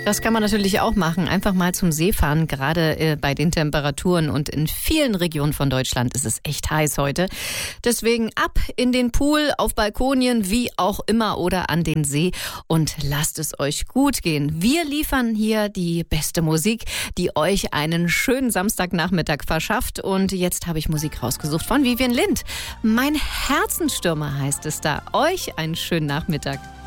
Das kann man natürlich auch machen. Einfach mal zum See fahren, gerade bei den Temperaturen. Und in vielen Regionen von Deutschland ist es echt heiß heute. Deswegen ab in den Pool, auf Balkonien, wie auch immer, oder an den See. Und lasst es euch gut gehen. Wir liefern hier die beste Musik, die euch einen schönen Samstagnachmittag verschafft. Und jetzt habe ich Musik rausgesucht von Vivian Lind. Mein Herzensstürmer heißt es da. Euch einen schönen Nachmittag.